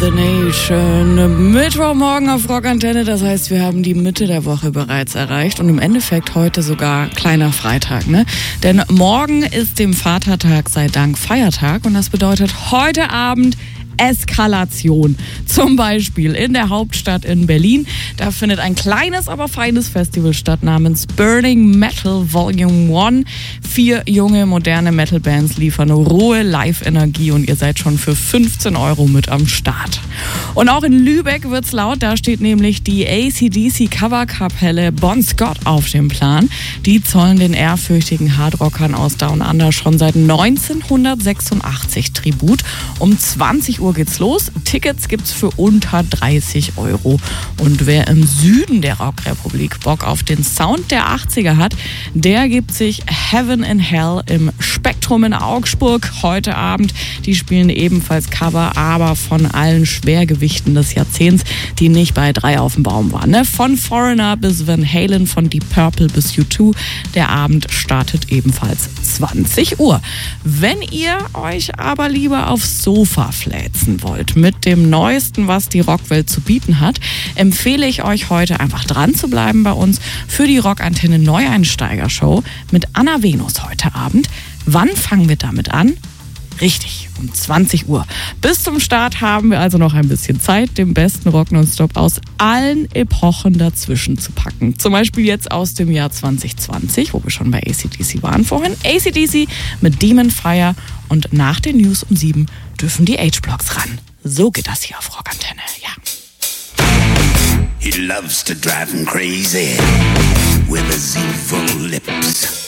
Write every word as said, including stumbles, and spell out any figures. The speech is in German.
the Nation. Mittwochmorgen auf Rockantenne, das heißt, wir haben die Mitte der Woche bereits erreicht und im Endeffekt heute sogar kleiner Freitag, ne? Denn morgen ist dem Vatertag sei Dank Feiertag und das bedeutet heute Abend Eskalation. Zum Beispiel in der Hauptstadt in Berlin. Da findet ein kleines, aber feines Festival statt namens Burning Metal Volume eins. Vier junge, moderne Metal-Bands liefern rohe Live-Energie und ihr seid schon für fünfzehn Euro mit am Start. Und auch in Lübeck wird's laut. Da steht nämlich die A C D C-Coverkapelle Bon Scott auf dem Plan. Die zollen den ehrfürchtigen Hardrockern aus Down Under schon seit neunzehnhundertsechsundachtzig Tribut. Um zwanzig Uhr geht's los. Tickets gibt's für unter dreißig Euro. Und wer im Süden der Rockrepublik Bock auf den Sound der achtziger hat, der gibt sich Heaven in Hell im Spektrum in Augsburg heute Abend. Die spielen ebenfalls Cover, aber von allen Schwergewichten des Jahrzehnts, die nicht bei drei auf dem Baum waren. Ne? Von Foreigner bis Van Halen, von Deep Purple bis U zwei. Der Abend startet ebenfalls zwanzig Uhr. Wenn ihr euch aber lieber aufs Sofa fläzt wollt mit dem Neuesten, was die Rockwelt zu bieten hat, empfehle ich euch heute einfach dran zu bleiben bei uns für die Rockantenne Neueinsteiger-Show mit Anna Venus heute Abend. Wann fangen wir damit an? Richtig, um zwanzig Uhr. Bis zum Start haben wir also noch ein bisschen Zeit, den besten Rock nonstop aus allen Epochen dazwischen zu packen. Zum Beispiel jetzt aus dem Jahr zwanzig zwanzig, wo wir schon bei A C D C waren vorhin. A C D C mit Demon Fire und nach den News um sieben dürfen die H-Blocks ran. So geht das hier auf Rockantenne, ja. He loves to drive him crazy with his evil lips.